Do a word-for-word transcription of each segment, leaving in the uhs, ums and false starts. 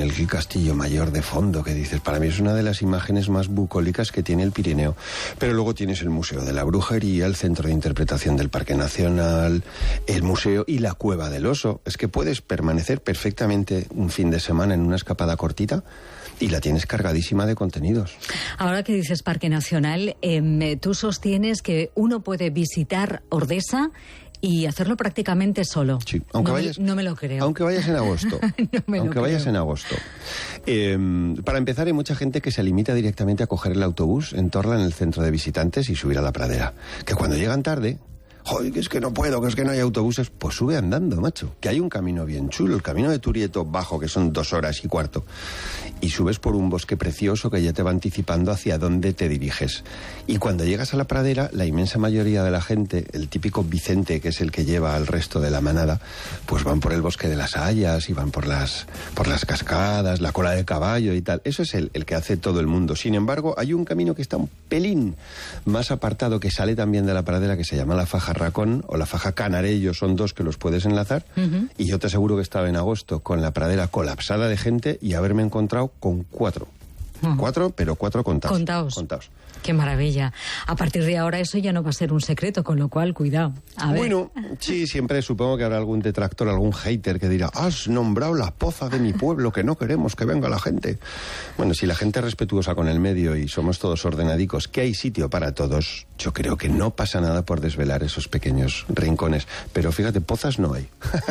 el Castillo Mayor de fondo, que dices, para mí es una de las imágenes más bucólicas que tiene el Pirineo. Pero luego tienes el Museo de la Brujería, el Centro de Interpretación del Parque Nacional, el Museo y la Cueva del Oso. Es que puedes permanecer perfectamente un fin de semana en una escapada cortita y la tienes cargadísima de contenidos. Ahora que dices Parque Nacional, eh, tú sostienes que uno puede visitar Ordesa y hacerlo prácticamente solo. Sí, aunque no vayas, me, no me lo creo. Aunque vayas en agosto. no me aunque lo vayas creo. en agosto. Eh, para empezar, hay mucha gente que se limita directamente a coger el autobús en Torla, en el centro de visitantes, y subir a la pradera. Que cuando llegan tarde, joder, que es que no puedo, que es que no hay autobuses, pues sube andando, macho. Que hay un camino bien chulo, el camino de Turieto bajo, que son dos horas y cuarto. Y subes por un bosque precioso que ya te va anticipando hacia dónde te diriges. Y cuando llegas a la pradera, la inmensa mayoría de la gente, el típico Vicente, que es el que lleva al resto de la manada, pues van por el bosque de las hayas y van por las, por las cascadas, la cola de caballo y tal. Eso es el, el que hace todo el mundo. Sin embargo, hay un camino que está un pelín más apartado, que sale también de la pradera, que se llama la Faja Racón o la Faja Canarello, son dos que los puedes enlazar. Uh-huh. Y yo te aseguro que estaba en agosto con la pradera colapsada de gente y haberme encontrado con cuatro. Uh-huh. Cuatro, pero cuatro contados. Contaos. Contados. Qué maravilla. A partir de ahora eso ya no va a ser un secreto, con lo cual, cuidado. A ver. Bueno, sí, siempre supongo que habrá algún detractor, algún hater que dirá, has nombrado la poza de mi pueblo, que no queremos que venga la gente. Bueno, si la gente es respetuosa con el medio y somos todos ordenadicos, que hay sitio para todos, yo creo que no pasa nada por desvelar esos pequeños rincones. Pero fíjate, pozas no hay.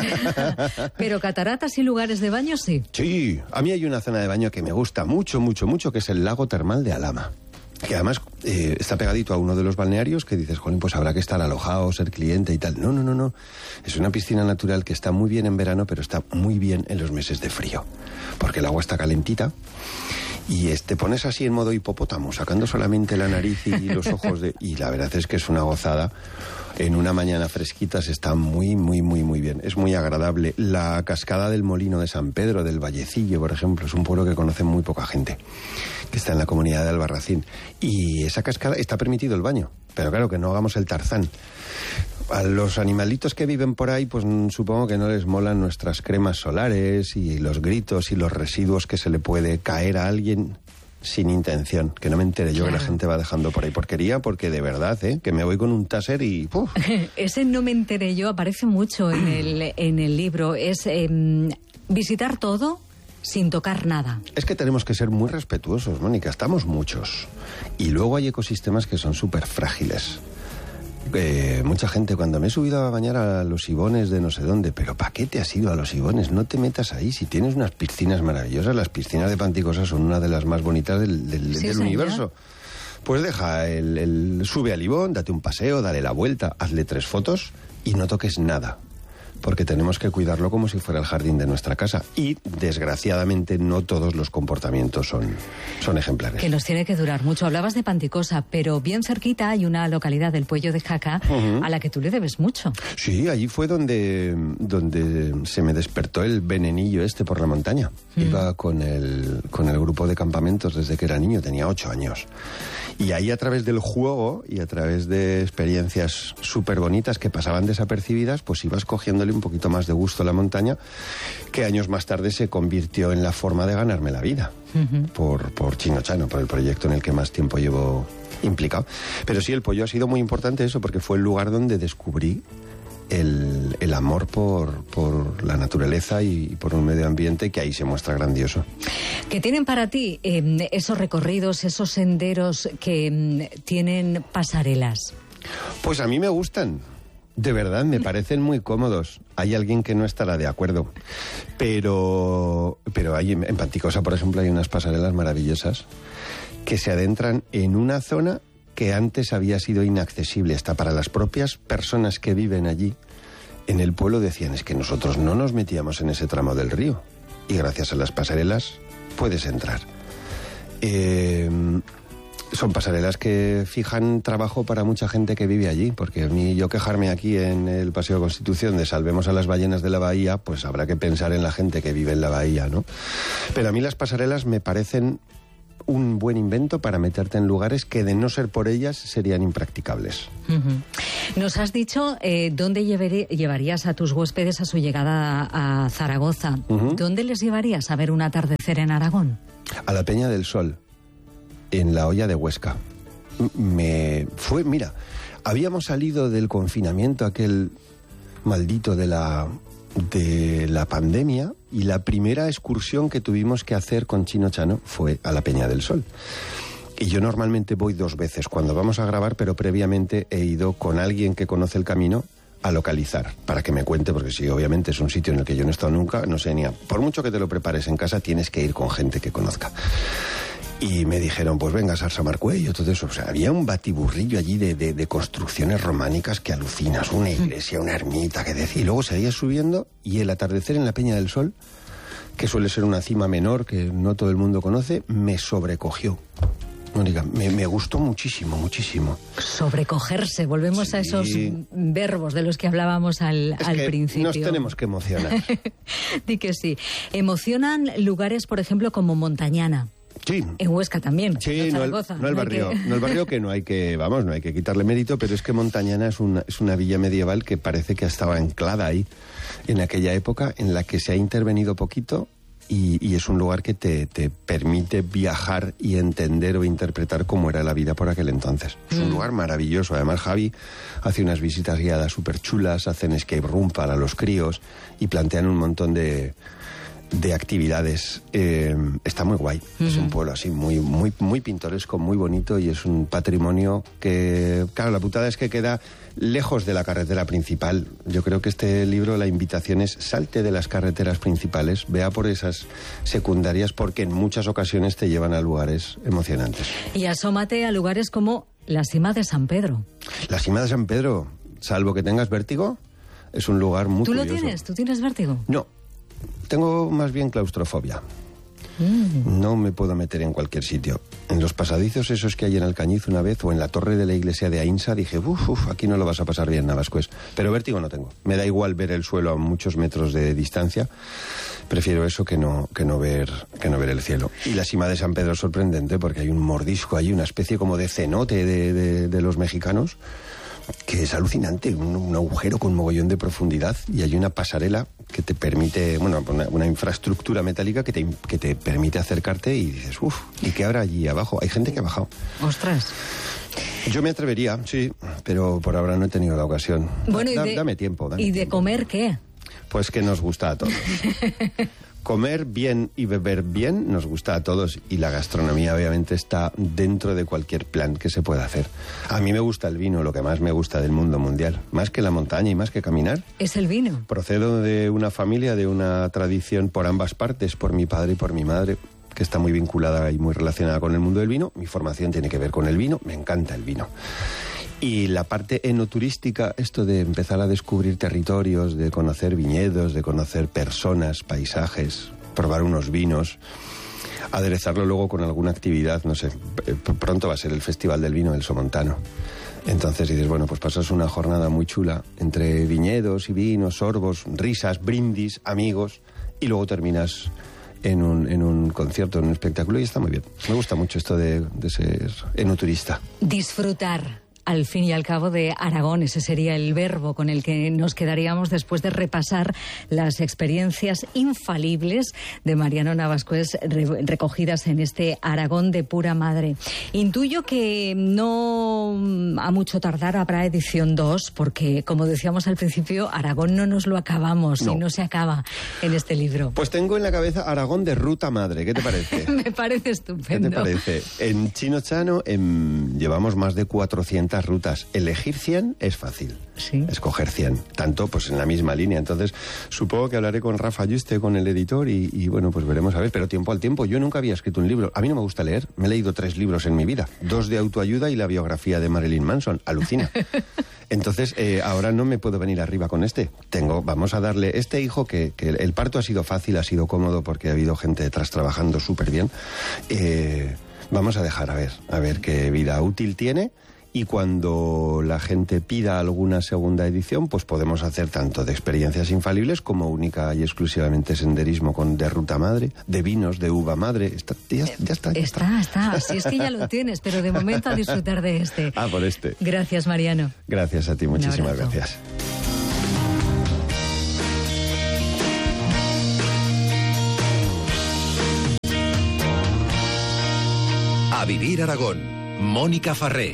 Pero cataratas y lugares de baño sí. Sí, a mí hay una zona de baño que me gusta mucho, mucho, mucho, que es el lago termal de Alhama. Que además eh, está pegadito a uno de los balnearios que dices, jolín, pues habrá que estar alojado, ser cliente y tal. No, no, no, no. Es una piscina natural que está muy bien en verano, pero está muy bien en los meses de frío. Porque el agua está calentita y te pones así en modo hipopótamo, sacando solamente la nariz y los ojos de... Y la verdad es que es una gozada. En una mañana fresquita se está muy, muy, muy, muy bien. Es muy agradable. La cascada del Molino de San Pedro, del Vallecillo, por ejemplo, es un pueblo que conoce muy poca gente, que está en la comunidad de Albarracín. Y esa cascada está permitido el baño, pero claro, que no hagamos el Tarzán. A los animalitos que viven por ahí, pues supongo que no les molan nuestras cremas solares y los gritos y los residuos que se le puede caer a alguien sin intención. Que no me entere yo, claro, que la gente va dejando por ahí porquería, porque de verdad, ¿eh? Que me voy con un taser y... ¡puf! Ese no me enteré yo aparece mucho en el, en el libro. Es eh, visitar todo sin tocar nada. Es que tenemos que ser muy respetuosos, Mónica. Estamos muchos. Y luego hay ecosistemas que son súper frágiles. Eh, mucha gente, cuando me he subido a bañar a los Ibones de no sé dónde, pero ¿para qué te has ido a los Ibones? No te metas ahí, si tienes unas piscinas maravillosas. Las piscinas de Panticosa son una de las más bonitas del, del, sí, del universo. Pues deja el, el sube al Ibón, date un paseo, dale la vuelta, hazle tres fotos y no toques nada, porque tenemos que cuidarlo como si fuera el jardín de nuestra casa. Y, desgraciadamente, no todos los comportamientos son, son ejemplares. Que nos tiene que durar mucho. Hablabas de Panticosa, pero bien cerquita hay una localidad del Puello de Jaca, uh-huh, a la que tú le debes mucho. Sí, allí fue donde, donde se me despertó el venenillo este por la montaña. Uh-huh. Iba con el, con el grupo de campamentos desde que era niño, tenía ocho años. Y ahí, a través del juego y a través de experiencias súper bonitas que pasaban desapercibidas, pues ibas cogiéndole un poquito más de gusto a la montaña, que años más tarde se convirtió en la forma de ganarme la vida, uh-huh, por, por Chinochano, por el proyecto en el que más tiempo llevo implicado. Pero sí, el Pollo ha sido muy importante eso, porque fue el lugar donde descubrí el, el amor por, por la naturaleza y por un medio ambiente que ahí se muestra grandioso. ¿Qué tienen para ti eh, esos recorridos, esos senderos que eh, tienen pasarelas? Pues a mí me gustan. De verdad, me parecen muy cómodos. Hay alguien que no estará de acuerdo. Pero, pero hay, en Panticosa, por ejemplo, hay unas pasarelas maravillosas que se adentran en una zona que antes había sido inaccesible, hasta para las propias personas que viven allí. En el pueblo decían, es que nosotros no nos metíamos en ese tramo del río. Y gracias a las pasarelas puedes entrar. Eh... Son pasarelas que fijan trabajo para mucha gente que vive allí, porque a mí, yo quejarme aquí en el Paseo Constitución de salvemos a las ballenas de la bahía, pues habrá que pensar en la gente que vive en la bahía, ¿no? Pero a mí las pasarelas me parecen un buen invento para meterte en lugares que de no ser por ellas serían impracticables. Uh-huh. Nos has dicho eh, dónde llevaré, llevarías a tus huéspedes a su llegada a, a Zaragoza. Uh-huh. ¿Dónde les llevarías a ver un atardecer en Aragón? A la Peña del Sol, en la Hoya de Huesca. Me fue, mira, habíamos salido del confinamiento aquel maldito de la de la pandemia y la primera excursión que tuvimos que hacer con Chino Chano fue a la Peña del Sol. Y yo normalmente voy dos veces cuando vamos a grabar, pero previamente he ido con alguien que conoce el camino a localizar, para que me cuente, porque sí, obviamente es un sitio en el que yo no he estado nunca, no sé ni a, por mucho que te lo prepares en casa, tienes que ir con gente que conozca. Y me dijeron, pues venga, Sarsa Marcuello, todo eso. O sea, había un batiburrillo allí de, de, de construcciones románicas que alucinas. Una iglesia, una ermita, que decía. Y luego seguías subiendo y el atardecer en la Peña del Sol, que suele ser una cima menor que no todo el mundo conoce, me sobrecogió. Mónica, me, me gustó muchísimo, muchísimo. Sobrecogerse, volvemos sí. a esos verbos de los que hablábamos al, es al que principio. Nos tenemos que emocionar. Di que sí. Emocionan lugares, por ejemplo, como Montañana. Sí. En Huesca también. Sí, no el, no el barrio, que... no el barrio que no hay que, vamos, no hay que quitarle mérito, pero es que Montañana es una, es una villa medieval que parece que estaba anclada ahí en aquella época en la que se ha intervenido poquito y, y es un lugar que te, te permite viajar y entender o interpretar cómo era la vida por aquel entonces. Mm. Es un lugar maravilloso. Además, Javi hace unas visitas guiadas súper chulas, hacen escape room para los críos y plantean un montón de... de actividades. Eh, está muy guay. Uh-huh. Es un pueblo así muy, muy, muy pintoresco, muy bonito y es un patrimonio que, claro, la putada es que queda lejos de la carretera principal. Yo creo que este libro, la invitación es salte de las carreteras principales, vea por esas secundarias porque en muchas ocasiones te llevan a lugares emocionantes. Y asómate a lugares como la Cima de San Pedro. La Cima de San Pedro, salvo que tengas vértigo, es un lugar muy ¿Tú curioso. lo tienes? ¿Tú tienes vértigo? No. Tengo más bien claustrofobia. Mm. No me puedo meter en cualquier sitio. En los pasadizos esos que hay en Alcañiz una vez o en la torre de la iglesia de Ainsa dije, uff, uf, aquí no lo vas a pasar bien, Navascués. Pero vértigo no tengo. Me da igual ver el suelo a muchos metros de distancia. Prefiero eso que no, que no ver, que no ver el cielo. Y la Cima de San Pedro es sorprendente porque hay un mordisco, hay una especie como de cenote de, de, de los mexicanos que es alucinante, un, un agujero con mogollón de profundidad y hay una pasarela que te permite, bueno, una, una infraestructura metálica que te, que te permite acercarte y dices, uff, ¿y qué habrá allí abajo? Hay gente que ha bajado. Ostras. Yo me atrevería, sí, pero por ahora no he tenido la ocasión. Bueno, da, y de, dame tiempo. Dame ¿Y de tiempo. comer qué? Pues que nos gusta a todos. Comer bien y beber bien nos gusta a todos y la gastronomía obviamente está dentro de cualquier plan que se pueda hacer. A mí me gusta el vino, lo que más me gusta del mundo mundial, más que la montaña y más que caminar. ¿Es el vino? Procedo de una familia, de una tradición por ambas partes, por mi padre y por mi madre, que está muy vinculada y muy relacionada con el mundo del vino. Mi formación tiene que ver con el vino, me encanta el vino. Y la parte enoturística, esto de empezar a descubrir territorios, de conocer viñedos, de conocer personas, paisajes, probar unos vinos, aderezarlo luego con alguna actividad, no sé, pronto va a ser el Festival del Vino del Somontano. Entonces dices, bueno, pues pasas una jornada muy chula entre viñedos y vinos, sorbos, risas, brindis, amigos, y luego terminas en un, en un concierto, en un espectáculo, y está muy bien. Me gusta mucho esto de, de ser enoturista. Disfrutar. Al fin y al cabo de Aragón, ese sería el verbo con el que nos quedaríamos después de repasar las experiencias infalibles de Mariano Navascués re recogidas en este Aragón de pura madre. Intuyo que no a mucho tardar habrá edición dos, porque como decíamos al principio, Aragón no nos lo acabamos no. y no se acaba en este libro. Pues tengo en la cabeza Aragón de ruta madre, ¿qué te parece? Me parece estupendo. ¿Qué te parece? En Chino Chano en, llevamos más de cuatrocientas rutas. Elegir cien es fácil. Sí. Escoger cien. Tanto pues en la misma línea. Entonces, supongo que hablaré con Rafa Yuste, con el editor, y, y bueno, pues veremos a ver. Pero tiempo al tiempo. Yo nunca había escrito un libro. A mí no me gusta leer. Me he leído tres libros en mi vida. Dos de autoayuda y la biografía de Marilyn Manson. Alucina. Entonces, eh, ahora no me puedo venir arriba con este. Tengo, vamos a darle este hijo que, que el parto ha sido fácil, ha sido cómodo porque ha habido gente detrás trabajando súper bien. Eh, vamos a dejar a ver, a ver qué vida útil tiene. y cuando la gente pida alguna segunda edición, pues podemos hacer tanto de experiencias infalibles como única y exclusivamente senderismo con de ruta madre, de vinos, de uva madre. Está, ya, ya está. Ya está, está. está. Si es que ya lo tienes, pero de momento a disfrutar de este. Ah, por este. Gracias, Mariano. Gracias a ti, muchísimas gracias. A Vivir Aragón, Mónica Farré.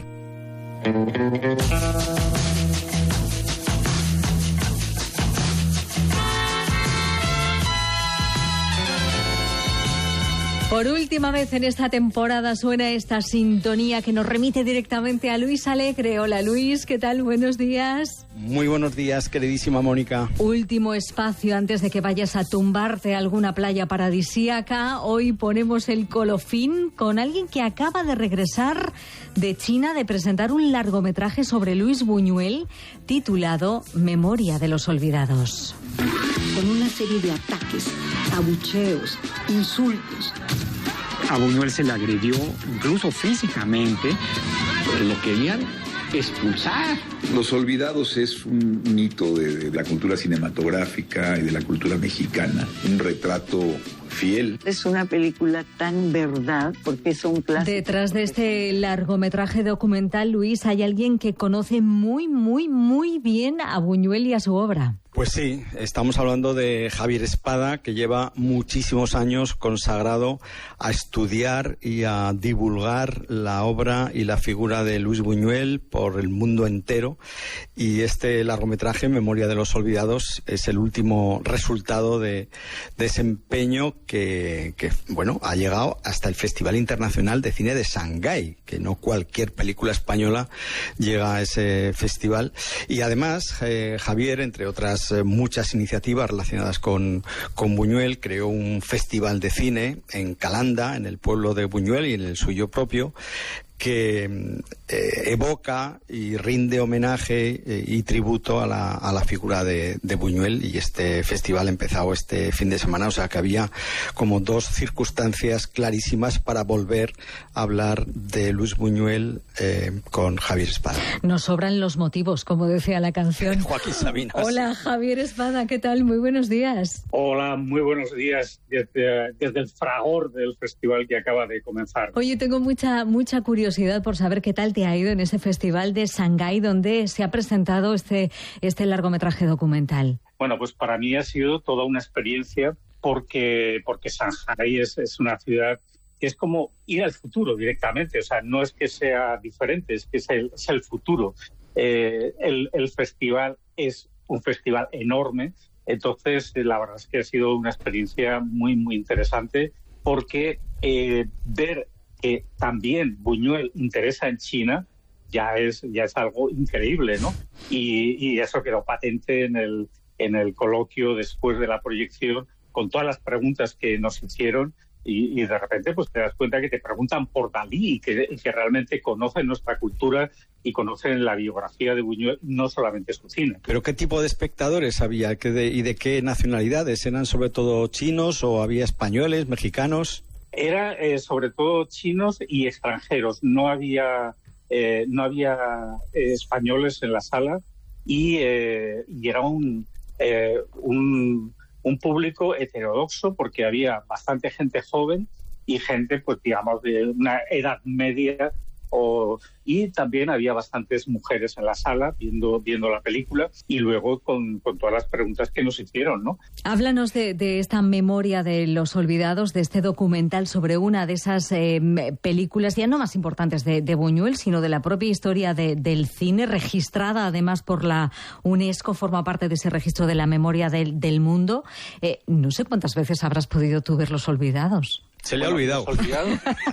Por última vez en esta temporada suena esta sintonía que nos remite directamente a Luis Alegre. Hola Luis, ¿qué tal? Buenos días. Muy buenos días, queridísima Mónica. Último espacio antes de que vayas a tumbarte a alguna playa paradisíaca. Hoy ponemos el colofín con alguien que acaba de regresar de China de presentar un largometraje sobre Luis Buñuel titulado Memoria de los Olvidados. Con una serie de ataques, abucheos, insultos. A Buñuel se le agredió incluso físicamente. Lo querían expulsar. Los Olvidados es un hito de, de la cultura cinematográfica y de la cultura mexicana. Un retrato fiel. Es una película tan verdad porque es un clásico. Detrás de este largometraje documental, Luis, hay alguien que conoce muy, muy, muy bien a Buñuel y a su obra. Pues sí, estamos hablando de Javier Espada, que lleva muchísimos años consagrado a estudiar y a divulgar la obra y la figura de Luis Buñuel por el mundo entero. Y este largometraje, Memoria de los Olvidados, es el último resultado de, de ese empeño que, que, bueno, ha llegado hasta el Festival Internacional de Cine de Shanghái, que no cualquier película española llega a ese festival. Y además, eh, Javier, entre otras muchas iniciativas relacionadas con, con Buñuel, creó un festival de cine en Calanda, en el pueblo de Buñuel y en el suyo propio, que eh, evoca y rinde homenaje eh, y tributo a la, a la figura de, de Buñuel, y este festival ha empezado este fin de semana, o sea que había como dos circunstancias clarísimas para volver a hablar de Luis Buñuel eh, con Javier Espada. Nos sobran los motivos, como decía la canción. Joaquín Sabina. Hola Javier Espada, ¿qué tal? Muy buenos días. Hola, muy buenos días desde, desde el fragor del festival que acaba de comenzar. Oye, tengo mucha, mucha curiosidad por saber qué tal te ha ido en ese festival de Shanghái donde se ha presentado este, este largometraje documental. Bueno, pues para mí ha sido toda una experiencia porque, porque Shanghái es, es una ciudad que es como ir al futuro directamente. O sea, no es que sea diferente, es que es el, es el futuro. Eh, el, el festival es un festival enorme, entonces la verdad es que ha sido una experiencia muy, muy interesante porque eh, ver que también Buñuel interesa en China ya es ya es algo increíble, ¿no? Y, y eso quedó patente en el en el coloquio después de la proyección, con todas las preguntas que nos hicieron, y, y de repente pues te das cuenta que te preguntan por Dalí, que, que realmente conocen nuestra cultura y conocen la biografía de Buñuel, no solamente su cine. ¿Pero qué tipo de espectadores había ¿Qué de, y de qué nacionalidades? ¿Eran sobre todo chinos o había españoles, mexicanos? Era eh, sobre todo chinos y extranjeros. No había eh, no había eh, españoles en la sala y, eh, y era un, eh, un un público heterodoxo porque había bastante gente joven y gente, pues digamos, de una edad media. O, y también había bastantes mujeres en la sala viendo viendo la película y luego con, con todas las preguntas que nos hicieron, ¿no? Háblanos de, de esta Memoria de los Olvidados, de este documental sobre una de esas eh, películas ya no más importantes de, de Buñuel, sino de la propia historia de, del cine, registrada además por la UNESCO, forma parte de ese registro de la memoria del, del mundo. Eh, no sé cuántas veces habrás podido tú ver Los Olvidados. Se le bueno, ha olvidado. olvidado?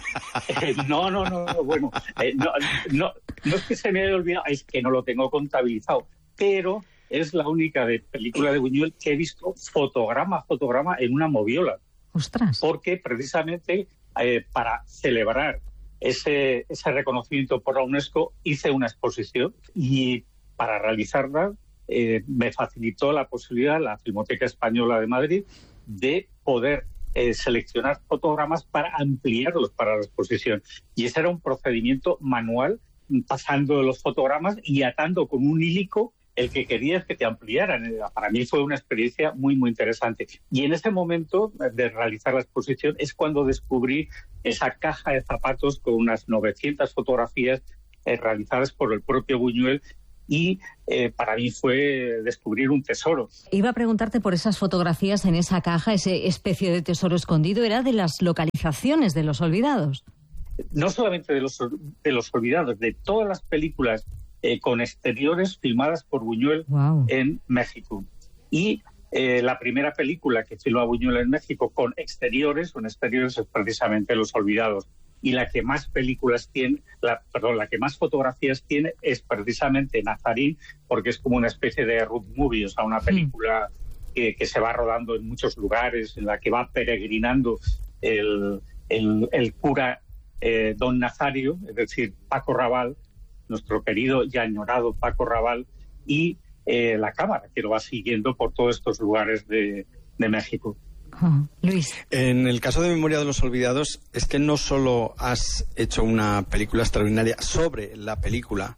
eh, no, no, no, no, bueno, eh, no, no, no es que se me haya olvidado, es que no lo tengo contabilizado, pero es la única de película de Buñuel que he visto fotograma a fotograma en una moviola. ¡Ostras! Porque precisamente eh, para celebrar ese, ese reconocimiento por la UNESCO hice una exposición y para realizarla eh, me facilitó la posibilidad la Filmoteca Española de Madrid de poder Eh, seleccionar fotogramas para ampliarlos para la exposición. Y ese era un procedimiento manual pasando los fotogramas y atando con un hílico el que querías que te ampliaran. Para mí fue una experiencia muy, muy interesante. Y en ese momento de realizar la exposición es cuando descubrí esa caja de zapatos con unas novecientas fotografías eh, realizadas por el propio Buñuel, y eh, para mí fue descubrir un tesoro. Iba a preguntarte por esas fotografías en esa caja, ese especie de tesoro escondido, ¿era de las localizaciones de Los Olvidados? No solamente de los, de los Olvidados, de todas las películas eh, con exteriores filmadas por Buñuel wow. en México. Y eh, la primera película que filmó Buñuel en México con exteriores, con exteriores es precisamente Los Olvidados. Y la que más películas tiene, la, perdón, la que más fotografías tiene es precisamente Nazarín, porque es como una especie de road movie, o sea, una película que, que se va rodando en muchos lugares, en la que va peregrinando el, el, el cura eh, don Nazario, es decir, Paco Raval, nuestro querido y añorado Paco Raval, y eh, la cámara que lo va siguiendo por todos estos lugares de, de México. Oh, Luis. En el caso de Memoria de los Olvidados, es que no solo has hecho una película extraordinaria sobre la película,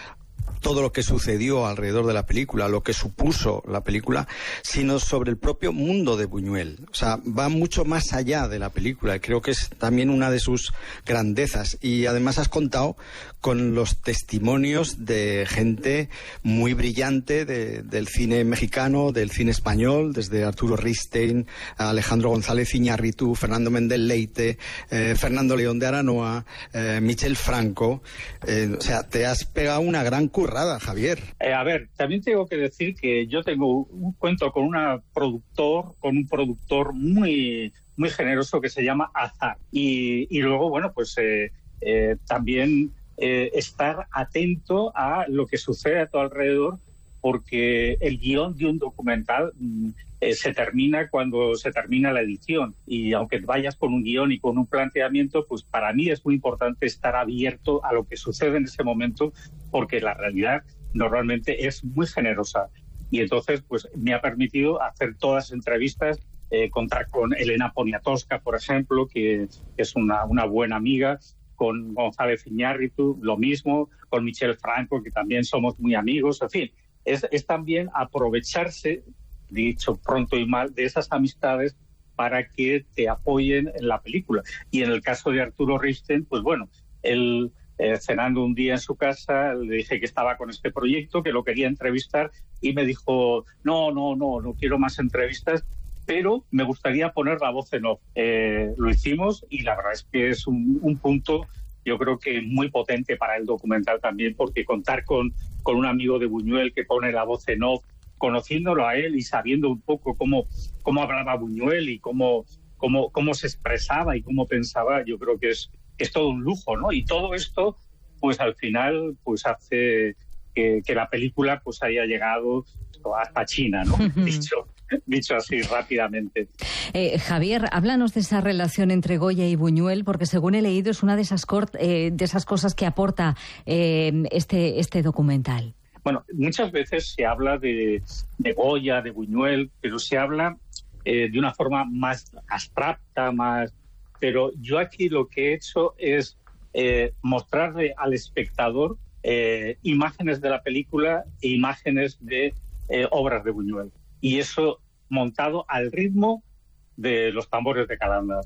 todo lo que sucedió alrededor de la película, lo que supuso la película, sino sobre el propio mundo de Buñuel. O sea, va mucho más allá de la película y creo que es también una de sus grandezas. Y además has contado con los testimonios de gente muy brillante de, del cine mexicano, del cine español, desde Arturo Ripstein, Alejandro González Iñárritu, Fernando Méndez Leite, eh, Fernando León de Aranoa, eh, Michel Franco. Eh, o sea, te has pegado una gran currada, Javier. Eh, a ver, también tengo que decir que yo tengo un cuento con una productor, con un productor muy, muy generoso que se llama Azar. Y, y luego, bueno, pues eh, eh, también eh, estar atento a lo que sucede a tu alrededor, porque el guión de un documental eh, se termina cuando se termina la edición. Y aunque vayas con un guión y con un planteamiento, pues para mí es muy importante estar abierto a lo que sucede en ese momento, porque la realidad normalmente es muy generosa. Y entonces, pues me ha permitido hacer todas las entrevistas, eh, contar con Elena Poniatowska, por ejemplo, que, que es una, una buena amiga, con González Iñárritu, lo mismo, con Michel Franco, que también somos muy amigos, en fin. Es, es también aprovecharse, dicho pronto y mal, de esas amistades para que te apoyen en la película. Y en el caso de Arturo Ripstein, pues bueno, él eh, cenando un día en su casa, le dije que estaba con este proyecto, que lo quería entrevistar, y me dijo, no, no, no, no quiero más entrevistas, pero me gustaría poner la voz en off. Eh, lo hicimos y la verdad es que es un, un punto, yo creo que muy potente para el documental también, porque contar con, con un amigo de Buñuel que pone la voz en off, conociéndolo a él y sabiendo un poco cómo, cómo hablaba Buñuel y cómo, cómo, cómo se expresaba y cómo pensaba, yo creo que es, que es todo un lujo, ¿no? Y todo esto, pues al final, pues hace que, que la película pues haya llegado hasta China, ¿no? Dicho, dicho así rápidamente. Eh, Javier, háblanos de esa relación entre Goya y Buñuel, porque según he leído es una de esas, cort- eh, de esas cosas que aporta eh, este, este documental. Bueno, muchas veces se habla de, de Goya, de Buñuel, pero se habla eh, de una forma más abstracta, más... Pero yo aquí lo que he hecho es eh, mostrarle al espectador eh, imágenes de la película e imágenes de eh, obras de Buñuel. Y eso montado al ritmo de los tambores de Calanda.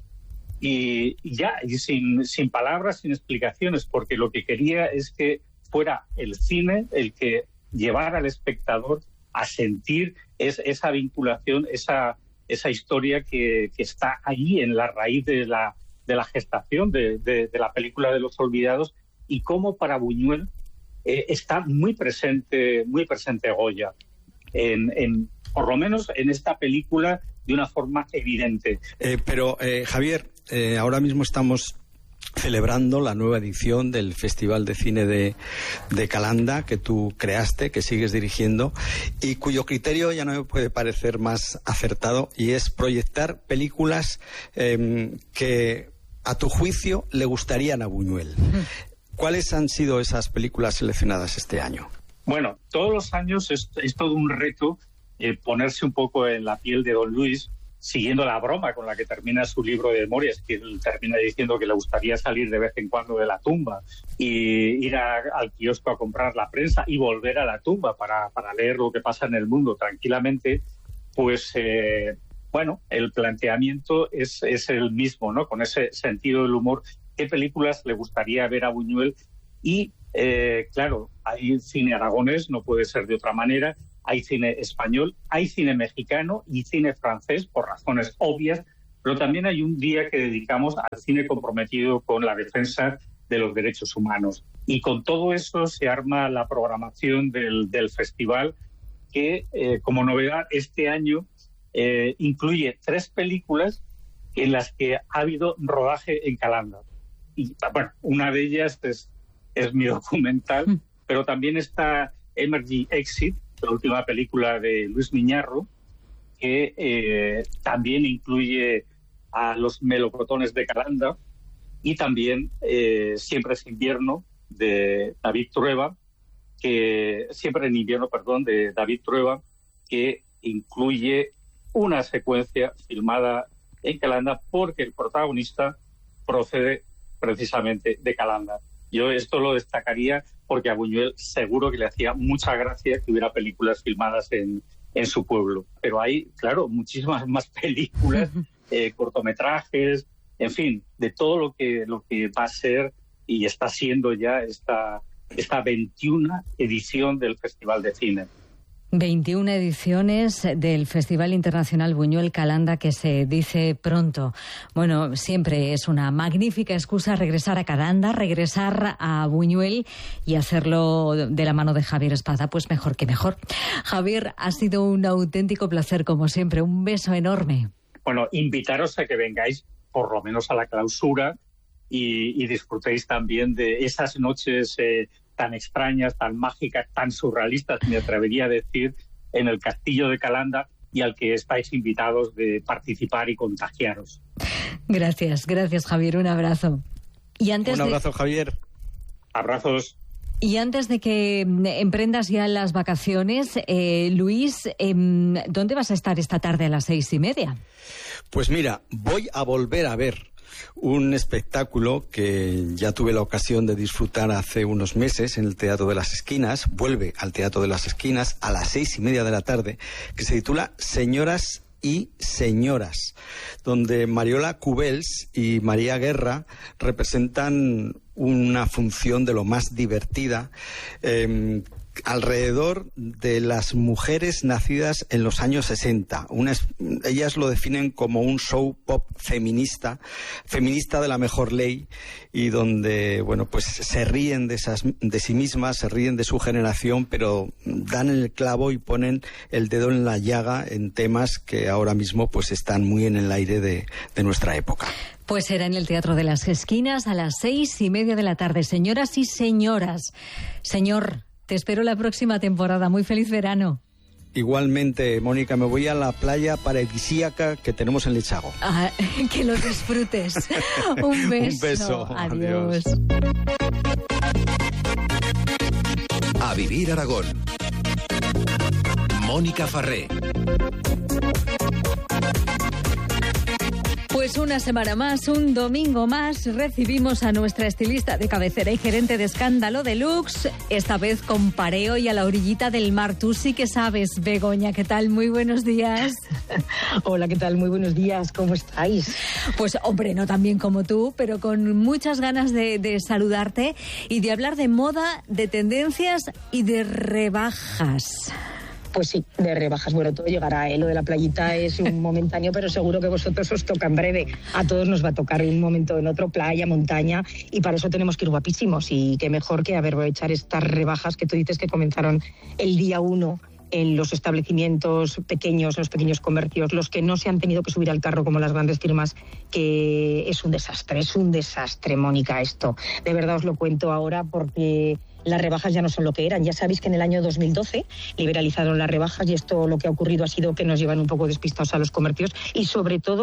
Y ya, y sin, sin palabras, sin explicaciones, porque lo que quería es que fuera el cine el que llevara al espectador a sentir es, esa vinculación, esa, esa historia que, que está ahí en la raíz de la, de la gestación de, de, de la película de Los Olvidados, y cómo para Buñuel eh, está muy presente, muy presente Goya, en, en, por lo menos en esta película, de una forma evidente. Eh, pero, eh, Javier, eh, ahora mismo estamos celebrando la nueva edición del Festival de Cine de, de Calanda, que tú creaste, que sigues dirigiendo, y cuyo criterio ya no me puede parecer más acertado, y es proyectar películas eh, que, a tu juicio, le gustarían a Buñuel. ¿Cuáles han sido esas películas seleccionadas este año? Bueno, todos los años es, es todo un reto eh, ponerse un poco en la piel de don Luis, siguiendo la broma con la que termina su libro de memorias, que él termina diciendo que le gustaría salir de vez en cuando de la tumba y ir a, al kiosco a comprar la prensa y volver a la tumba para, para leer lo que pasa en el mundo tranquilamente, pues eh, bueno, el planteamiento es, es el mismo, ¿no? Con ese sentido del humor. ¿Qué películas le gustaría ver a Buñuel? Y eh, claro, hay cine aragonés, no puede ser de otra manera. Hay cine español, hay cine mexicano y cine francés, por razones obvias, pero también hay un día que dedicamos al cine comprometido con la defensa de los derechos humanos. Y con todo eso se arma la programación del, del festival, que eh, como novedad este año eh, incluye tres películas en las que ha habido rodaje en Calanda. Y bueno, una de ellas es, es mi documental, mm. pero también está Emergency Exit, la última película de Luis Miñarro, que eh, también incluye a los melocotones de Calanda, y también eh, Siempre es invierno, de David Trueba, que Siempre en invierno, perdón, de David Trueba, que incluye una secuencia filmada en Calanda porque el protagonista procede precisamente de Calanda. Yo esto lo destacaría porque a Buñuel seguro que le hacía mucha gracia que hubiera películas filmadas en, en su pueblo. Pero hay, claro, muchísimas más películas, eh, cortometrajes, en fin, de todo lo que, lo que va a ser y está siendo ya esta, esta veintiuna edición del Festival de Cine. veintiuna ediciones del Festival Internacional Buñuel Calanda, que se dice pronto. Bueno, siempre es una magnífica excusa regresar a Calanda, regresar a Buñuel y hacerlo de la mano de Javier Espada, pues mejor que mejor. Javier, ha sido un auténtico placer como siempre. Un beso enorme. Bueno, invitaros a que vengáis por lo menos a la clausura y, y disfrutéis también de esas noches eh, tan extrañas, tan mágicas, tan surrealistas, me atrevería a decir, en el Castillo de Calanda, y al que estáis invitados de participar y contagiaros. Gracias, gracias Javier, un abrazo. Y antes un abrazo de... Javier. Abrazos. Y antes de que emprendas ya las vacaciones, eh, Luis, eh, ¿dónde vas a estar esta tarde a las seis y media? Pues mira, voy a volver a ver un espectáculo que ya tuve la ocasión de disfrutar hace unos meses en el Teatro de las Esquinas. Vuelve al Teatro de las Esquinas a las seis y media de la tarde, que se titula Señoras y Señoras, donde Mariola Cubels y María Guerra representan una función de lo más divertida eh, alrededor de las mujeres nacidas en los años sesenta. Una, ellas lo definen como un show pop feminista, feminista de la mejor ley, y donde, bueno, pues se ríen de esas, de sí mismas, se ríen de su generación, pero dan el clavo y ponen el dedo en la llaga en temas que ahora mismo pues están muy en el aire de, de nuestra época. Pues será en el Teatro de las Esquinas a las seis y media de la tarde. Señoras y señoras, señor, te espero la próxima temporada. Muy feliz verano. Igualmente, Mónica, me voy a la playa paradisíaca que tenemos en Lechago. Ah, que lo disfrutes. Un beso. Un beso. Adiós. Adiós. A Vivir Aragón. Mónica Farré. Pues una semana más, un domingo más, recibimos a nuestra estilista de cabecera y gerente de Escándalo Deluxe, esta vez con pareo y a la orillita del mar. Tú sí que sabes, Begoña, ¿qué tal? Muy buenos días. Hola, ¿qué tal? Muy buenos días, ¿cómo estáis? Pues, hombre, no tan bien como tú, pero con muchas ganas de, de saludarte y de hablar de moda, de tendencias y de rebajas. Pues sí, de rebajas. Bueno, todo llegará, ¿eh? Lo de la playita es un momentáneo, pero seguro que vosotros os toca en breve. A todos nos va a tocar en un momento en otro, playa, montaña, y para eso tenemos que ir guapísimos. Y qué mejor que aprovechar estas rebajas que tú dices que comenzaron el día uno en los establecimientos pequeños, los pequeños comercios, los que no se han tenido que subir al carro como las grandes firmas, que es un desastre, es un desastre, Mónica, esto. De verdad os lo cuento ahora porque las rebajas ya no son lo que eran. Ya sabéis que en el año dos mil doce liberalizaron las rebajas y esto lo que ha ocurrido ha sido que nos llevan un poco despistados a los comercios y sobre todo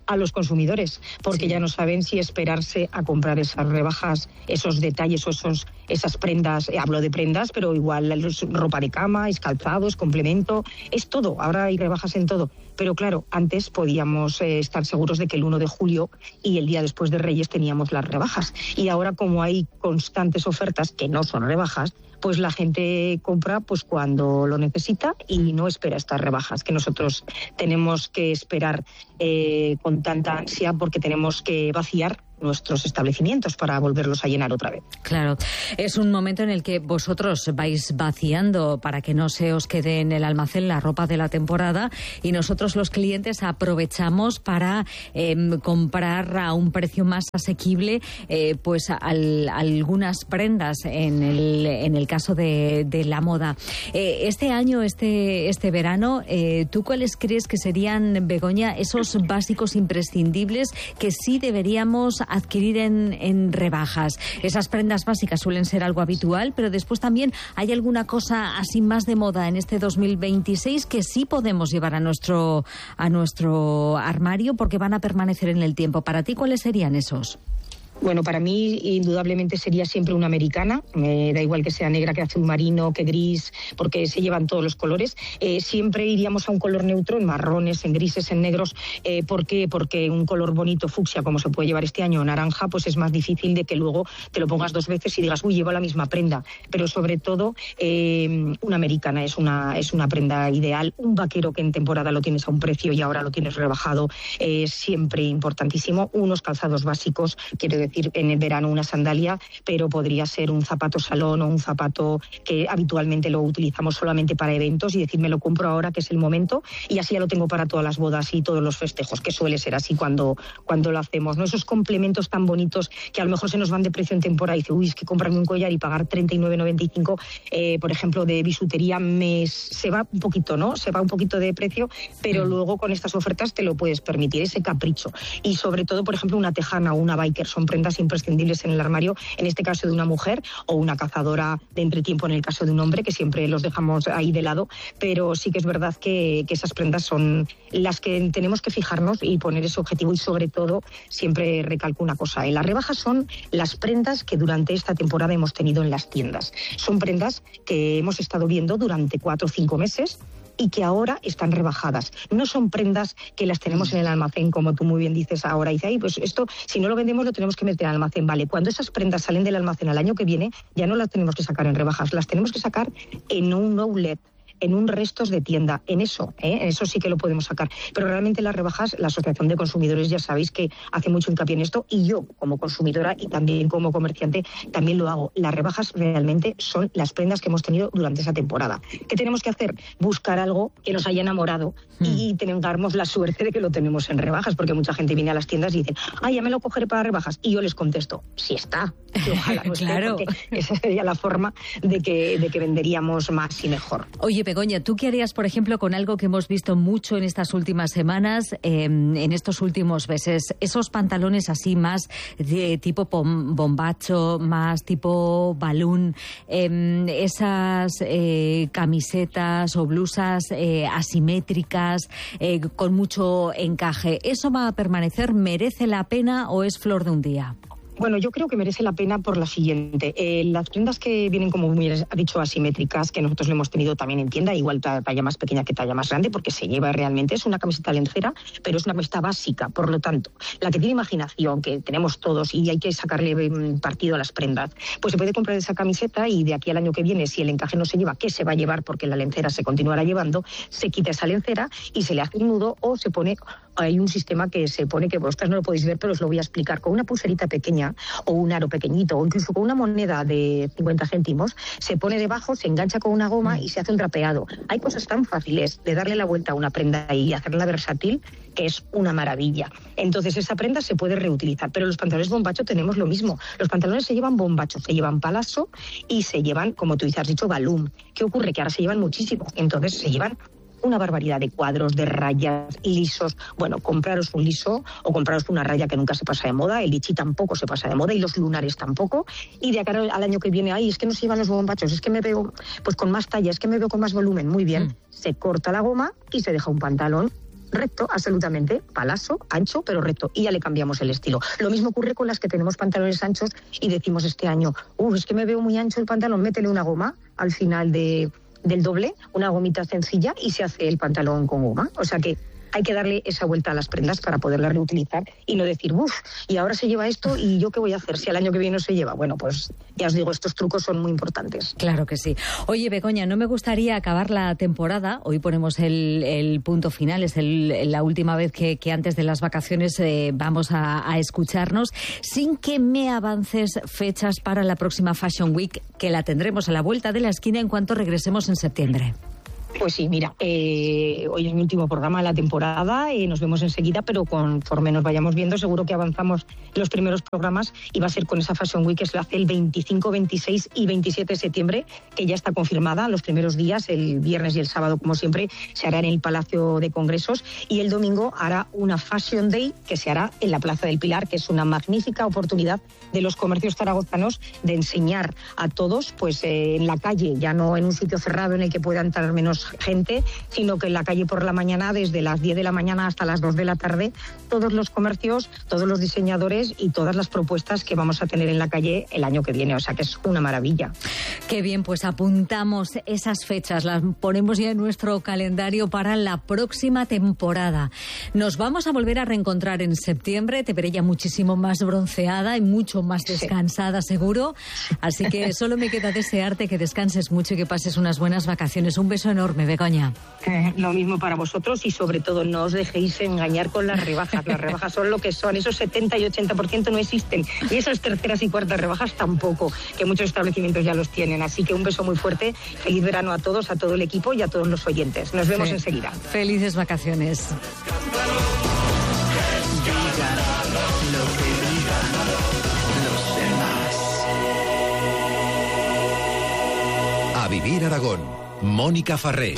a los consumidores, porque sí. ya no saben si esperarse a comprar esas rebajas, esos detalles, esos, esas prendas, eh, hablo de prendas, pero igual es ropa de cama, es calzado, es complemento, es todo, ahora hay rebajas en todo. Pero claro, antes podíamos eh, estar seguros de que el uno de julio y el día después de Reyes teníamos las rebajas. Y ahora, como hay constantes ofertas que no son rebajas, pues la gente compra pues cuando lo necesita y no espera estas rebajas que nosotros tenemos que esperar eh, con tanta ansia, porque tenemos que vaciar nuestros establecimientos para volverlos a llenar otra vez. Claro, es un momento en el que vosotros vais vaciando para que no se os quede en el almacén la ropa de la temporada, y nosotros los clientes aprovechamos para eh, comprar a un precio más asequible eh, pues al, algunas prendas en el, en el caso de, de la moda. Eh, este año, este, este verano, eh, ¿tú cuáles crees que serían, Begoña, esos básicos imprescindibles que sí deberíamos adquirir en, en rebajas? Esas prendas básicas suelen ser algo habitual, pero después también hay alguna cosa así más de moda en este dos mil veintiséis que sí podemos llevar a nuestro, a nuestro armario porque van a permanecer en el tiempo. ¿Para ti cuáles serían esos? Bueno, para mí indudablemente sería siempre una americana, me da igual que sea negra, que azul marino, que gris, porque se llevan todos los colores. Eh, siempre iríamos a un color neutro, en marrones, en grises, en negros. Eh, ¿Por qué? Porque un color bonito, fucsia, como se puede llevar este año, naranja, pues es más difícil de que luego te lo pongas dos veces y digas, uy, llevo la misma prenda. Pero sobre todo, eh, una americana es una, es una prenda ideal. Un vaquero que en temporada lo tienes a un precio y ahora lo tienes rebajado, es eh, siempre importantísimo. Unos calzados básicos, quiero decir, decir en el verano una sandalia, pero podría ser un zapato salón o un zapato que habitualmente lo utilizamos solamente para eventos, y decir, me lo compro ahora que es el momento, y así ya lo tengo para todas las bodas y todos los festejos, que suele ser así cuando, cuando lo hacemos, ¿no? Esos complementos tan bonitos que a lo mejor se nos van de precio en temporada y dice, uy, es que comprarme un collar y pagar treinta y nueve noventa y cinco, eh, por ejemplo, de bisutería, me, se va un poquito, ¿no? Se va un poquito de precio, pero mm. luego con estas ofertas te lo puedes permitir, ese capricho. Y sobre todo, por ejemplo, una tejana o una biker son prendas imprescindibles en el armario, en este caso de una mujer, o una cazadora de entretiempo en el caso de un hombre, que siempre los dejamos ahí de lado, pero sí que es verdad que, que esas prendas son las que tenemos que fijarnos y poner ese objetivo. Y sobre todo, siempre recalco una cosa, ¿eh? Las rebajas son las prendas que durante esta temporada hemos tenido en las tiendas. Son prendas que hemos estado viendo durante cuatro o cinco meses y que ahora están rebajadas. No son prendas que las tenemos en el almacén, como tú muy bien dices ahora. Y dice, ay, pues esto, si no lo vendemos, lo tenemos que meter al almacén. Vale, cuando esas prendas salen del almacén al año que viene, ya no las tenemos que sacar en rebajas, las tenemos que sacar en un outlet, en un restos de tienda, en eso, ¿eh? En eso sí que lo podemos sacar. Pero realmente las rebajas, la Asociación de Consumidores ya sabéis que hace mucho hincapié en esto, y yo como consumidora y también como comerciante también lo hago. Las rebajas realmente son las prendas que hemos tenido durante esa temporada. ¿Qué tenemos que hacer? Buscar algo que nos haya enamorado mm. y tengamos la suerte de que lo tenemos en rebajas, porque mucha gente viene a las tiendas y dice, ah, ya me lo cogeré para rebajas, y yo les contesto, sí está, y ojalá no esté, claro. Porque esa sería la forma de que, de que venderíamos más y mejor. Oye, Begoña, ¿tú qué harías, por ejemplo, con algo que hemos visto mucho en estas últimas semanas, eh, en estos últimos meses? Esos pantalones así más de tipo bombacho, más tipo balloon, eh, esas eh, camisetas o blusas eh, asimétricas, eh, con mucho encaje. ¿Eso va a permanecer? ¿Merece la pena o es flor de un día? Bueno, yo creo que merece la pena por la siguiente. Eh, las prendas que vienen, como muy ha dicho, asimétricas, que nosotros lo hemos tenido también en tienda, igual talla más pequeña que talla más grande, porque se lleva realmente, es una camiseta lencera, pero es una camiseta básica. Por lo tanto, la que tiene imaginación, que tenemos todos y hay que sacarle partido a las prendas, pues se puede comprar esa camiseta y de aquí al año que viene, si el encaje no se lleva, ¿qué se va a llevar? Porque la lencera se continuará llevando, se quita esa lencera y se le hace un nudo o se pone... Hay un sistema que se pone, que vosotras no lo podéis ver, pero os lo voy a explicar, con una pulserita pequeña o un aro pequeñito o incluso con una moneda de cincuenta céntimos, se pone debajo, se engancha con una goma y se hace un drapeado. Hay cosas tan fáciles de darle la vuelta a una prenda y hacerla versátil que es una maravilla. Entonces esa prenda se puede reutilizar, pero los pantalones bombacho tenemos lo mismo. Los pantalones se llevan bombacho, se llevan palazzo y se llevan, como tú has dicho, balloon. ¿Qué ocurre? Que ahora se llevan muchísimo, entonces se llevan una barbaridad de cuadros, de rayas, lisos. Bueno, compraros un liso o compraros una raya que nunca se pasa de moda, el lichi tampoco se pasa de moda y los lunares tampoco. Y de acá al año que viene, ay, es que no se llevan los bombachos, es que me veo pues con más talla, es que me veo con más volumen. Muy bien, mm. se corta la goma y se deja un pantalón recto, absolutamente, palazo, ancho, pero recto, y ya le cambiamos el estilo. Lo mismo ocurre con las que tenemos pantalones anchos y decimos este año, uff, es que me veo muy ancho el pantalón, métele una goma al final de, del doble, una gomita sencilla y se hace el pantalón con goma. O sea que hay que darle esa vuelta a las prendas para poderlas reutilizar y no decir, uff, y ahora se lleva esto y yo qué voy a hacer si al año que viene no se lleva. Bueno, pues ya os digo, estos trucos son muy importantes. Claro que sí. Oye, Begoña, no me gustaría acabar la temporada. Hoy ponemos el, el punto final, es el, la última vez que, que antes de las vacaciones eh, vamos a, a escucharnos, sin que me avances fechas para la próxima Fashion Week, que la tendremos a la vuelta de la esquina en cuanto regresemos en septiembre. Pues sí, mira, eh, hoy es mi último programa de la temporada y nos vemos enseguida, pero conforme nos vayamos viendo seguro que avanzamos los primeros programas y va a ser con esa Fashion Week que se hace el veinticinco, veintiséis y veintisiete de septiembre, que ya está confirmada. Los primeros días, el viernes y el sábado, como siempre, se hará en el Palacio de Congresos y el domingo hará una Fashion Day que se hará en la Plaza del Pilar, que es una magnífica oportunidad de los comercios zaragozanos de enseñar a todos, pues eh, en la calle, ya no en un sitio cerrado en el que pueda entrar menos gente, sino que en la calle por la mañana, desde las diez de la mañana hasta las dos de la tarde, todos los comercios, todos los diseñadores y todas las propuestas que vamos a tener en la calle el año que viene. O sea que es una maravilla. Qué bien, pues apuntamos esas fechas, las ponemos ya en nuestro calendario para la próxima temporada. Nos vamos a volver a reencontrar en septiembre, te veré ya muchísimo más bronceada y mucho más descansada, sí, seguro. Así que solo me queda desearte que descanses mucho y que pases unas buenas vacaciones. Un beso enorme, Begoña. Eh, lo mismo para vosotros y sobre todo no os dejéis engañar con las rebajas. Las rebajas son lo que son, esos setenta y ochenta por ciento no existen y esas terceras y cuartas rebajas tampoco, que muchos establecimientos ya los tienen. Así que un beso muy fuerte, feliz verano a todos, a todo el equipo y a todos los oyentes. Nos vemos sí. enseguida. Felices vacaciones. A Vivir Aragón. Mónica Farré.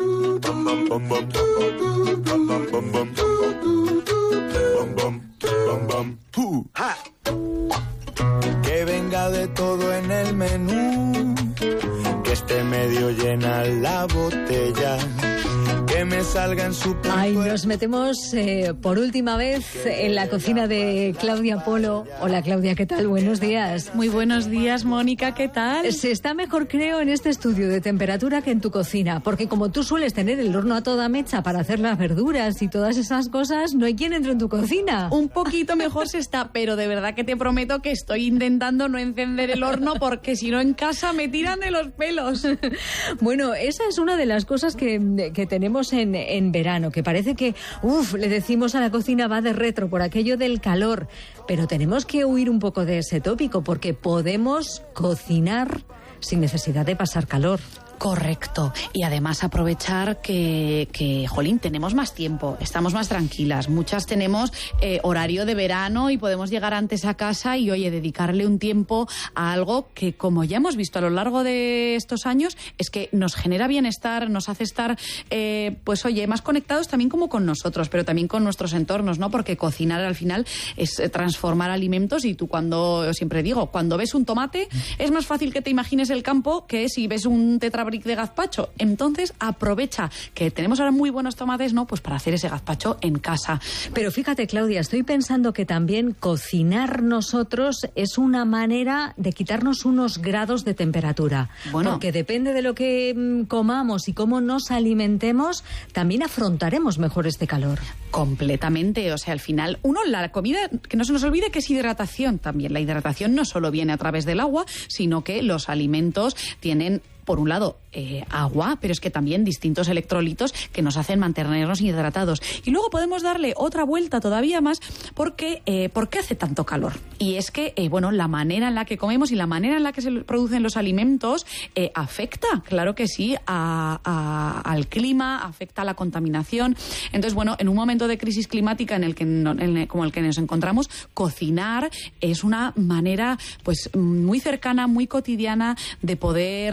Que venga de todo en el menú, que esté medio llena la botella, que me salga en su punto. Ay, nos metemos eh, por última vez en la cocina de Claudia Polo. Hola, Claudia, ¿qué tal? Buenos días. Muy buenos días, Mónica, ¿qué tal? Se está mejor, creo, en este estudio de temperatura que en tu cocina, porque como tú sueles tener el horno a toda mecha para hacer las verduras y todas esas cosas, no hay quien entre en tu cocina. Un poquito mejor se está, pero de verdad que te prometo que estoy intentando no encender el horno porque si no en casa me tiran de los pelos. Bueno, esa es una de las cosas que, que tenemos En, en verano, que parece que, uff, le decimos a la cocina va de retro por aquello del calor, pero tenemos que huir un poco de ese tópico porque podemos cocinar sin necesidad de pasar calor. Correcto. Y además aprovechar que, que, jolín, tenemos más tiempo, estamos más tranquilas. Muchas tenemos eh, horario de verano y podemos llegar antes a casa y, oye, dedicarle un tiempo a algo que, como ya hemos visto a lo largo de estos años, es que nos genera bienestar, nos hace estar, eh, pues, oye, más conectados también como con nosotros, pero también con nuestros entornos, ¿no? Porque cocinar al final es transformar alimentos y tú cuando, yo siempre digo, cuando ves un tomate, es más fácil que te imagines el campo que si ves un tetrabric de gazpacho. Entonces aprovecha que tenemos ahora muy buenos tomates, ¿no? Pues para hacer ese gazpacho en casa. Pero fíjate, Claudia, estoy pensando que también cocinar nosotros es una manera de quitarnos unos grados de temperatura. Bueno, porque depende de lo que comamos y cómo nos alimentemos, también afrontaremos mejor este calor. Completamente. O sea, al final, uno, la comida, que no se nos olvide que es hidratación también. La hidratación no solo viene a través del agua, sino que los alimentos tienen, por un lado, eh, agua, pero es que también distintos electrolitos que nos hacen mantenernos hidratados. Y luego podemos darle otra vuelta todavía más porque, eh, ¿por qué hace tanto calor? Y es que, eh, bueno, la manera en la que comemos y la manera en la que se producen los alimentos eh, afecta, claro que sí, a, a, al clima, afecta a la contaminación. Entonces, bueno, en un momento de crisis climática en el que no, en el, como el que nos encontramos, cocinar es una manera, pues, muy cercana, muy cotidiana de poder eh,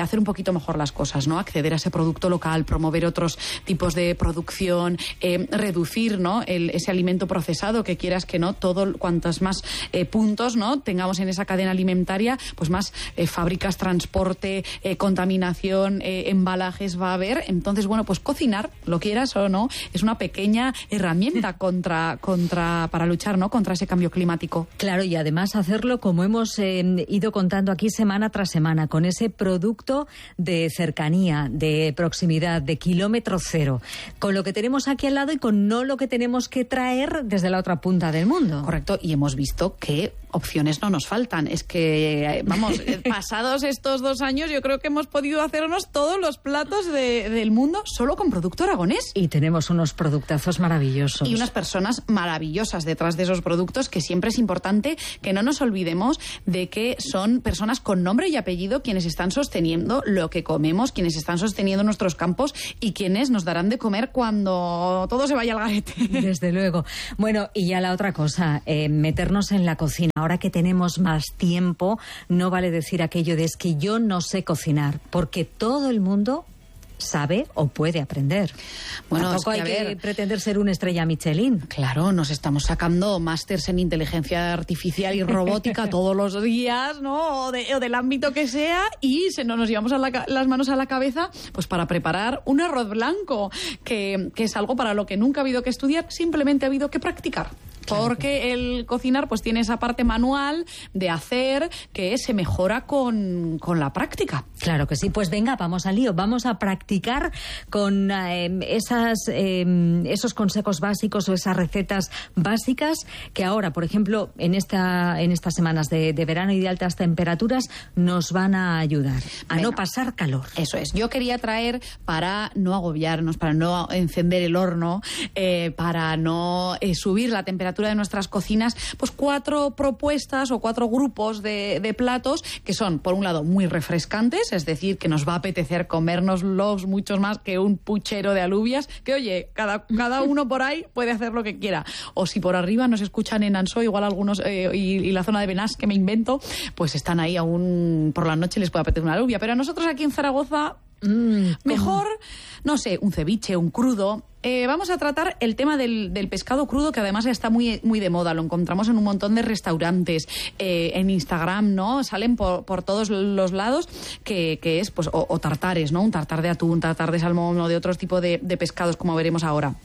hacer un poquito mejor las cosas, ¿no? Acceder a ese producto local, promover otros tipos de producción, eh, reducir, ¿no? El, ese alimento procesado, que quieras que no, todo, cuantos más eh, puntos, ¿no? tengamos en esa cadena alimentaria, pues más eh, fábricas, transporte, eh, contaminación, eh, embalajes va a haber. Entonces, bueno, pues cocinar, lo quieras o no, es una pequeña herramienta contra, contra, para luchar, ¿no? Contra ese cambio climático. Claro, y además hacerlo como hemos eh, ido contando aquí semana tras semana, con ese producto de cercanía, de proximidad, de kilómetro cero, con lo que tenemos aquí al lado y con no lo que tenemos que traer desde la otra punta del mundo. Correcto, y hemos visto que opciones no nos faltan. Es que, vamos, pasados estos dos años yo creo que hemos podido hacernos todos los platos de, del mundo solo con producto aragonés. Y tenemos unos productazos maravillosos. Y unas personas maravillosas detrás de esos productos, que siempre es importante que no nos olvidemos de que son personas con nombre y apellido quienes están sosteniendo lo que comemos, quienes están sosteniendo nuestros campos y quienes nos darán de comer cuando todo se vaya al garete. Desde luego. Bueno, y ya la otra cosa, eh, meternos en la cocina. Ahora que tenemos más tiempo, no vale decir aquello de es que yo no sé cocinar, porque todo el mundo sabe o puede aprender. Bueno, tampoco es que, hay a que ver, pretender ser una estrella Michelin. Claro, nos estamos sacando másters en inteligencia artificial y robótica todos los días, ¿no? O, de, o del ámbito que sea, y se nos, nos llevamos a la, las manos a la cabeza pues para preparar un arroz blanco, que, que es algo para lo que nunca ha habido que estudiar, simplemente ha habido que practicar. Porque el cocinar pues tiene esa parte manual de hacer que se mejora con, con la práctica. Claro que sí. Pues venga, vamos al lío. Vamos a practicar con eh, esas, eh, esos consejos básicos o esas recetas básicas que ahora, por ejemplo, en esta en estas semanas de, de verano y de altas temperaturas nos van a ayudar a venga, no pasar calor. Eso es. Yo quería traer, para no agobiarnos, para no encender el horno, eh, para no eh, subir la temperatura de nuestras cocinas, pues cuatro propuestas o cuatro grupos de, de platos que son, por un lado, muy refrescantes, es decir, que nos va a apetecer comérnoslos muchos más que un puchero de alubias, que oye, cada, cada uno por ahí puede hacer lo que quiera. O si por arriba nos escuchan en Ansó, igual algunos, eh, y, y la zona de Benás, que me invento, pues están ahí aún por la noche, les puede apetecer una alubia. Pero a nosotros aquí en Zaragoza, Mm, mejor, no sé, un ceviche, un crudo. Eh, vamos a tratar el tema del, del pescado crudo, que además está muy, muy de moda. Lo encontramos en un montón de restaurantes, eh, en Instagram, ¿no? Salen por, por todos los lados, que, que es, pues, o, o tartares, ¿no? Un tartar de atún, tartar de salmón o de otros tipos de, de pescados, como veremos ahora.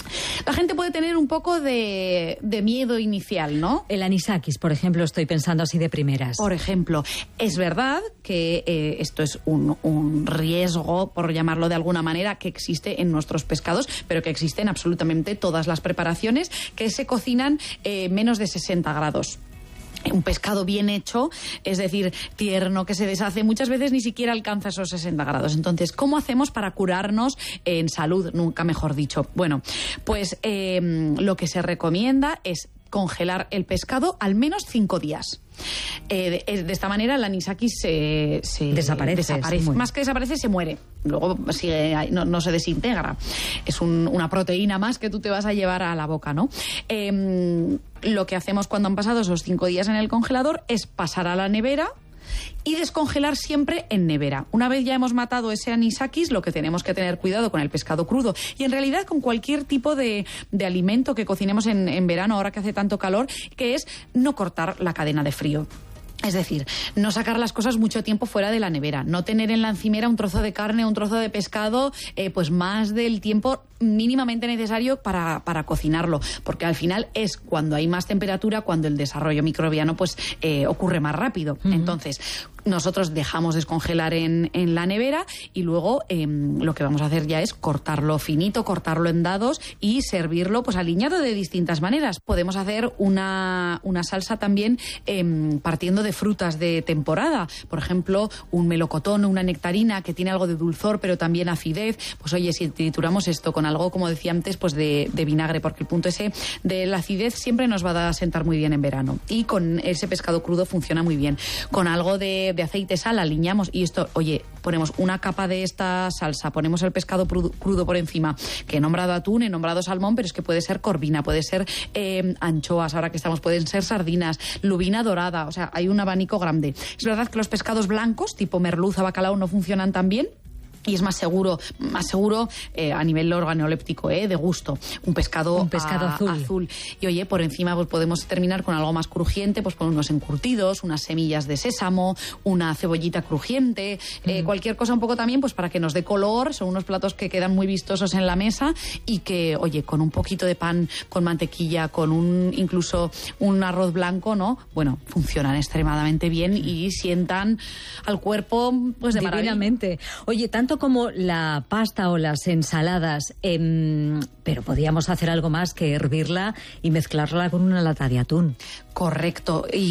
La gente puede tener un poco de, de miedo inicial, ¿no? El anisakis, por ejemplo, estoy pensando así de primeras. Por ejemplo, es verdad que eh, esto es un, un riesgo, por llamarlo de alguna manera, que existe en nuestros pescados, pero que existe en absolutamente todas las preparaciones que se cocinan eh, menos de sesenta grados. Un pescado bien hecho, es decir, tierno, que se deshace, muchas veces ni siquiera alcanza esos sesenta grados. Entonces, ¿cómo hacemos para curarnos en salud? Nunca mejor dicho. Bueno, pues eh, lo que se recomienda es congelar el pescado al menos cinco días. Eh, de, de esta manera el anisakis se, se desaparece. desaparece. Más que desaparece, se muere. Luego sigue, no, no se desintegra. Es un, una proteína más que tú te vas a llevar a la boca, ¿no? Eh, lo que hacemos cuando han pasado esos cinco días en el congelador es pasar a la nevera y descongelar siempre en nevera. Una vez ya hemos matado ese anisakis, lo que tenemos que tener cuidado con el pescado crudo y en realidad con cualquier tipo de, de alimento que cocinemos en, en verano, ahora que hace tanto calor, que es no cortar la cadena de frío. Es decir, no sacar las cosas mucho tiempo fuera de la nevera, no tener en la encimera un trozo de carne, un trozo de pescado, eh, pues más del tiempo mínimamente necesario para, para cocinarlo, porque al final es cuando hay más temperatura, cuando el desarrollo microbiano pues eh, ocurre más rápido. Uh-huh. Entonces, nosotros dejamos descongelar en, en la nevera y luego eh, lo que vamos a hacer ya es cortarlo finito, cortarlo en dados y servirlo pues aliñado de distintas maneras. Podemos hacer una, una salsa también eh, partiendo de frutas de temporada, por ejemplo, un melocotón o una nectarina que tiene algo de dulzor pero también acidez. Pues oye, si trituramos esto con algo, como decía antes, pues de, de vinagre, porque el punto ese de la acidez siempre nos va a sentar muy bien en verano y con ese pescado crudo funciona muy bien. Con algo de de aceite, sal, aliñamos y esto, oye, ponemos una capa de esta salsa, ponemos el pescado crudo por encima, que he nombrado atún, he nombrado salmón, pero es que puede ser corvina, puede ser eh, anchoas, ahora que estamos, pueden ser sardinas, lubina dorada, o sea, hay un abanico grande. Es verdad que los pescados blancos, tipo merluza, bacalao, no funcionan tan bien. Y es más seguro, más seguro eh, a nivel organoléptico, eh, de gusto. Un pescado, un pescado a, azul. azul. Y oye, por encima pues podemos terminar con algo más crujiente, pues con unos encurtidos, unas semillas de sésamo, una cebollita crujiente, mm. eh, cualquier cosa un poco también, pues para que nos dé color. Son unos platos que quedan muy vistosos en la mesa y que, oye, con un poquito de pan, con mantequilla, con un incluso un arroz blanco, ¿no? Bueno, funcionan extremadamente bien y sientan al cuerpo, pues de maravilla. Divinamente. Oye, tanto como la pasta o las ensaladas, eh, pero podíamos hacer algo más que hervirla y mezclarla con una lata de atún. Correcto. Y,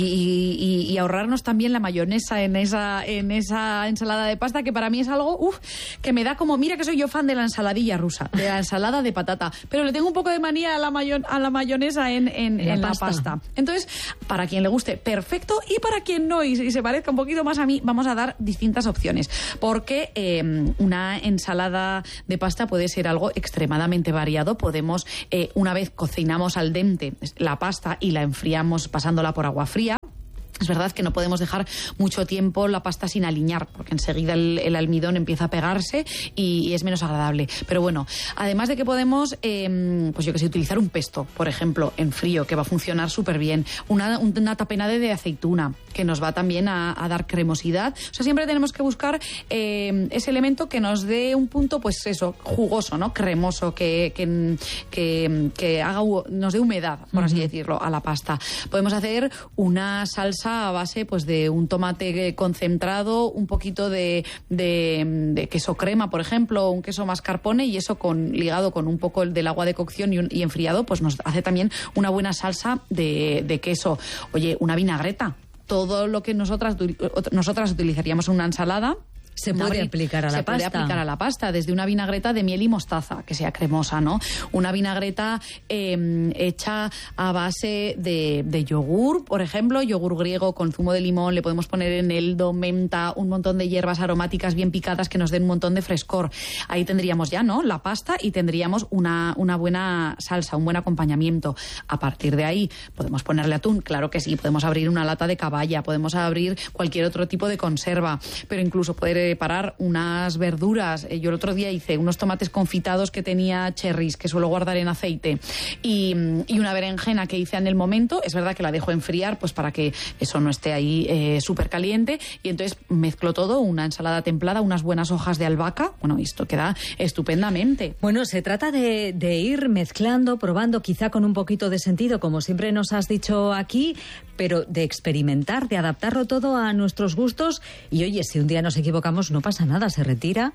y, y ahorrarnos también la mayonesa en esa, en esa ensalada de pasta, que para mí es algo uf, que me da como, mira que soy yo fan de la ensaladilla rusa, de la ensalada de patata, pero le tengo un poco de manía a la, mayo, a la mayonesa en, en, en, en la, pasta. la pasta. Entonces, para quien le guste, perfecto, y para quien no, y, y se parezca un poquito más a mí, vamos a dar distintas opciones, porque eh, una ensalada de pasta puede ser algo extremadamente variado. Podemos, eh, una vez cocinamos al dente la pasta y la enfriamos pasándola por agua fría. Es verdad que no podemos dejar mucho tiempo la pasta sin aliñar, porque enseguida el, el almidón empieza a pegarse y, y es menos agradable. Pero bueno, además de que podemos, eh, pues yo que sé, utilizar un pesto, por ejemplo, en frío, que va a funcionar súper bien. Una, una tapenade de aceituna, que nos va también a, a dar cremosidad. O sea, siempre tenemos que buscar eh, ese elemento que nos dé un punto, pues eso, jugoso, ¿no? Cremoso, que, que, que, que haga, nos dé humedad, por así uh-huh. decirlo, a la pasta. Podemos hacer una salsa a base pues de un tomate concentrado, un poquito de, de, de queso crema, por ejemplo, un queso mascarpone, y eso con, ligado con un poco del agua de cocción y, un, y enfriado, pues nos hace también una buena salsa de, de queso. Oye, una vinagreta. Todo lo que nosotras, nosotras utilizaríamos en una ensalada, Se puede aplicar a la se pasta. Se puede aplicar a la pasta, desde una vinagreta de miel y mostaza, que sea cremosa, ¿no? Una vinagreta eh, hecha a base de, de yogur, por ejemplo, yogur griego con zumo de limón, le podemos poner eneldo, menta, un montón de hierbas aromáticas bien picadas que nos den un montón de frescor. Ahí tendríamos ya, ¿no?, la pasta, y tendríamos una, una buena salsa, un buen acompañamiento. A partir de ahí, ¿podemos ponerle atún? Claro que sí. Podemos abrir una lata de caballa, podemos abrir cualquier otro tipo de conserva, pero incluso poder preparar unas verduras. Yo el otro día hice unos tomates confitados que tenía cherries, que suelo guardar en aceite, y, y una berenjena que hice en el momento. Es verdad que la dejo enfriar pues para que eso no esté ahí eh, súper caliente, y entonces mezclo todo, una ensalada templada, unas buenas hojas de albahaca. Bueno, esto queda estupendamente. Bueno, se trata de, de ir mezclando, probando, quizá con un poquito de sentido, como siempre nos has dicho aquí, pero de experimentar, de adaptarlo todo a nuestros gustos. Y oye, si un día nos equivocamos, no pasa nada, se retira.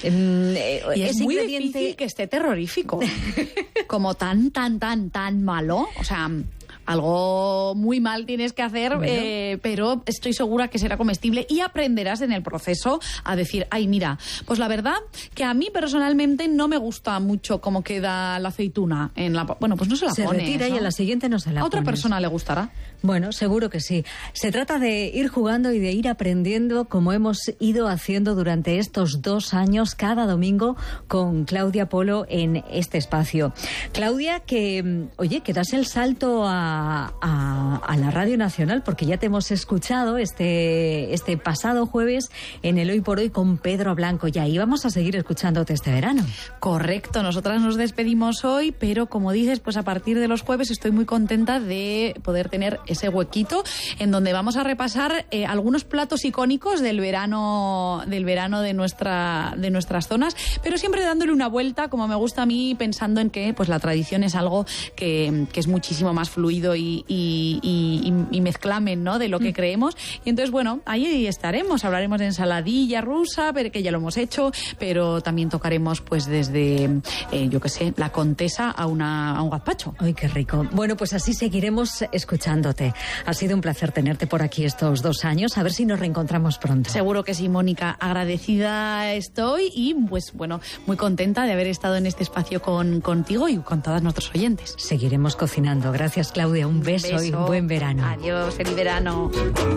Eh, y es muy ingrediente... difícil que esté terrorífico. Como tan, tan, tan, tan malo. O sea, algo muy mal tienes que hacer, bueno. eh, pero estoy segura que será comestible, y aprenderás en el proceso a decir, ay, mira, pues la verdad que a mí personalmente no me gusta mucho cómo queda la aceituna en la... Bueno, pues no se la se pones, retira, ¿no? Y a la siguiente no se la ¿A otra pones. persona le gustará? Bueno, seguro que sí. Se trata de ir jugando y de ir aprendiendo, como hemos ido haciendo durante estos dos años, cada domingo, con Claudia Polo en este espacio. Claudia, que, oye, que das el salto a, a, a la Radio Nacional, porque ya te hemos escuchado este, este pasado jueves en el Hoy por Hoy con Pedro Blanco. Y ahí vamos a seguir escuchándote este verano. Correcto, nosotras nos despedimos hoy, pero como dices, pues a partir de los jueves estoy muy contenta de poder tener ese huequito en donde vamos a repasar eh, algunos platos icónicos del verano del verano de nuestra de nuestras zonas, pero siempre dándole una vuelta, como me gusta a mí, pensando en que pues la tradición es algo que, que es muchísimo más fluido y, y, y, y mezclamen, ¿no?, de lo que mm. creemos. Y entonces, bueno, ahí estaremos, hablaremos de ensaladilla rusa, pero que ya lo hemos hecho, pero también tocaremos pues desde eh, yo qué sé, la Contesa a una a un gazpacho. Ay, qué rico. Bueno, pues así seguiremos escuchándote. Ha sido un placer tenerte por aquí estos dos años. A ver si nos reencontramos pronto. Seguro que sí, Mónica. Agradecida estoy y, pues bueno, muy contenta de haber estado en este espacio con, contigo y con todos nuestros oyentes. Seguiremos cocinando. Gracias, Claudia. Un beso, un beso y un buen verano. Adiós, feliz verano.